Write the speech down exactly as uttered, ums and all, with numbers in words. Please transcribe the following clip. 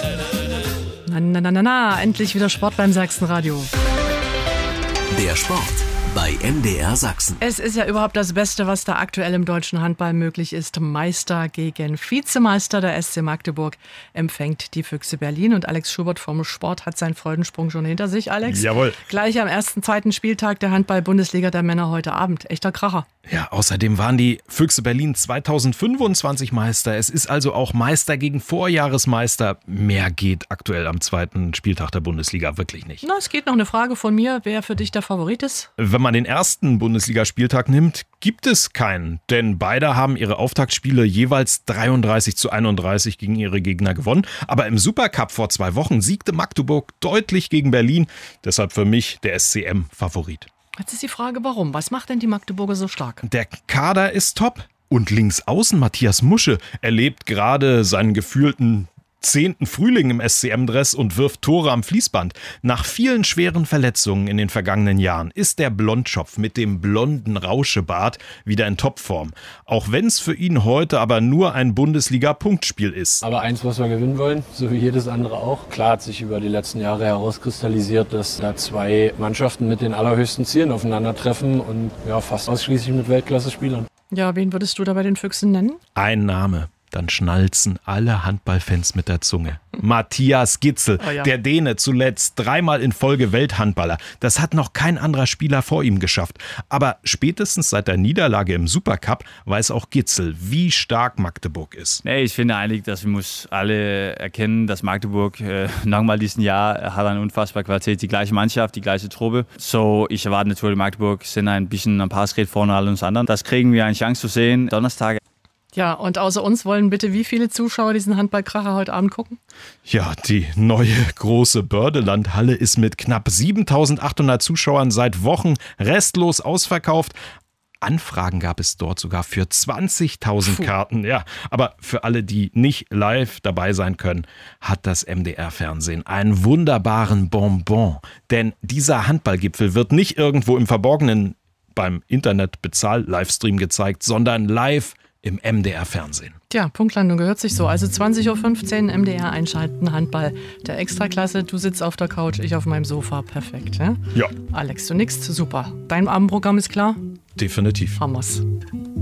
Na, na, na, na, na, endlich wieder Sport beim Sachsenradio. Der Sport bei M D R Sachsen. Es ist ja überhaupt das Beste, was da aktuell im deutschen Handball möglich ist. Meister gegen Vizemeister. Der S C Magdeburg empfängt die Füchse Berlin. Und Alex Schubert vom Sport hat seinen Freudensprung schon hinter sich, Alex. Jawohl. Gleich am ersten, zweiten Spieltag der Handball-Bundesliga der Männer heute Abend. Echter Kracher. Ja, außerdem waren die Füchse Berlin zweitausendfünfundzwanzig Meister. Es ist also auch Meister gegen Vorjahresmeister. Mehr geht aktuell am zweiten Spieltag der Bundesliga wirklich nicht. Na, es geht noch eine Frage von mir, wer für dich der Favorit ist. Wenn man den ersten Bundesligaspieltag nimmt, gibt es keinen. Denn beide haben ihre Auftaktspiele jeweils dreiunddreißig zu einunddreißig gegen ihre Gegner gewonnen. Aber im Supercup vor zwei Wochen siegte Magdeburg deutlich gegen Berlin. Deshalb für mich der S C M-Favorit. Jetzt ist die Frage, warum? Was macht denn die Magdeburger so stark? Der Kader ist top. Und links außen Matthias Musche erlebt gerade seinen gefühlten zehnten Frühling im S C M-Dress und wirft Tore am Fließband. Nach vielen schweren Verletzungen in den vergangenen Jahren ist der Blondschopf mit dem blonden Rauschebart wieder in Topform. Auch wenn es für ihn heute aber nur ein Bundesliga-Punktspiel ist. Aber eins muss man gewinnen wollen, so wie jedes andere auch. Klar hat sich über die letzten Jahre herauskristallisiert, dass da zwei Mannschaften mit den allerhöchsten Zielen aufeinandertreffen und ja, fast ausschließlich mit Weltklasse-Spielern. Ja, wen würdest du da bei den Füchsen nennen? Ein Name. Dann schnalzen alle Handballfans mit der Zunge. Matthias Gitzel, oh ja. Der Däne, zuletzt dreimal in Folge Welthandballer. Das hat noch kein anderer Spieler vor ihm geschafft. Aber spätestens seit der Niederlage im Supercup weiß auch Gitzel, wie stark Magdeburg ist. Nee, ich finde eigentlich, dass wir muss alle erkennen, dass Magdeburg äh, nochmal diesen Jahr hat eine unfassbare Qualität, die gleiche Mannschaft, die gleiche Truppe. So, ich erwarte natürlich, Magdeburg sind ein bisschen ein paar Schritt vorne alle uns anderen. Das kriegen wir eine Chance zu sehen. Donnerstag. Ja, und außer uns wollen bitte wie viele Zuschauer diesen Handballkracher heute Abend gucken? Ja, die neue große Bördelandhalle ist mit knapp siebentausendachthundert Zuschauern seit Wochen restlos ausverkauft. Anfragen gab es dort sogar für zwanzigtausend Karten. Ja, aber für alle, die nicht live dabei sein können, hat das M D R-Fernsehen einen wunderbaren Bonbon. Denn dieser Handballgipfel wird nicht irgendwo im Verborgenen beim Internet-Bezahl-Livestream gezeigt, sondern live im M D R-Fernsehen. Tja, Punktlandung gehört sich so. Also zwanzig Uhr fünfzehn M D R einschalten, Handball der Extraklasse. Du sitzt auf der Couch, ich auf meinem Sofa. Perfekt, ja? Ja. Alex, du nix, super. Dein Abendprogramm ist klar? Definitiv. Hammers.